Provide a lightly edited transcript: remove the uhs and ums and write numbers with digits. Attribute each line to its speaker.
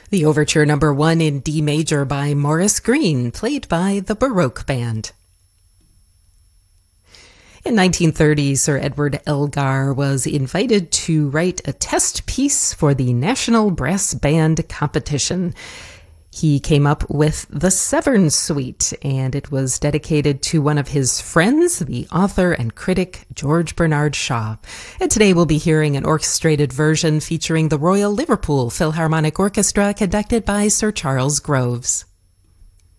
Speaker 1: The Overture Number 1 in D major by Maurice Greene, played by the Baroque Band. In 1930, Sir Edward Elgar was invited to write a test piece for the National Brass Band competition. He came up with the Severn Suite, and it was dedicated to one of his friends, the author and critic George Bernard Shaw. And today we'll be hearing an orchestrated version featuring the Royal Liverpool Philharmonic Orchestra, conducted by Sir Charles Groves.